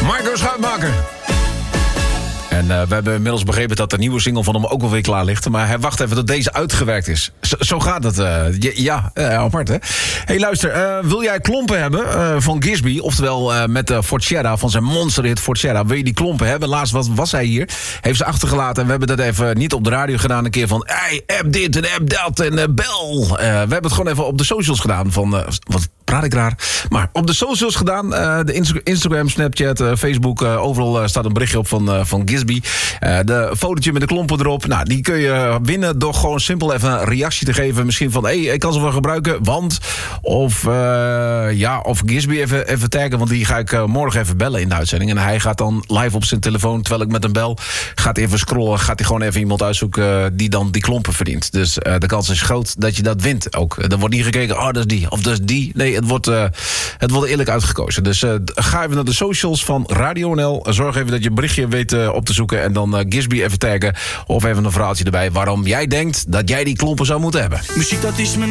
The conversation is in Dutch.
Marco Schuitmaker. En we hebben inmiddels begrepen dat de nieuwe single van hem ook wel weer klaar ligt. Maar hij wacht even tot deze uitgewerkt is. Zo gaat het. Apart hè. Hey, luister. Wil jij klompen hebben van Gisby? Oftewel met Forcera van zijn monsterhit Forcera. Wil je die klompen hebben? Laatst was hij hier. Heeft ze achtergelaten. En we hebben dat even niet op de radio gedaan. Een keer van, app dit en app dat en bel. We hebben het gewoon even op de socials gedaan. Van, wat praat ik raar. Maar op de socials gedaan. De Instagram, Snapchat, Facebook. Overal staat een berichtje op van Gisby. De fotootje met de klompen erop. Nou, die kun je winnen door gewoon simpel even een reactie te geven. Misschien van, ik kan ze wel gebruiken, want... Of Gisby even taggen, want die ga ik morgen even bellen in de uitzending. En hij gaat dan live op zijn telefoon, terwijl ik met hem bel... gaat even scrollen, gaat hij gewoon even iemand uitzoeken... die dan die klompen verdient. Dus de kans is groot dat je dat wint ook. Er wordt niet gekeken, dat is die, of dat is die. Nee, het wordt eerlijk uitgekozen. Dus ga even naar de socials van Radio NL. Zorg even dat je berichtje weet op te zoeken... en dan Gisby even taggen of even een verhaaltje erbij... waarom jij denkt dat jij die klompen zou moeten hebben. Muziek, dat is mijn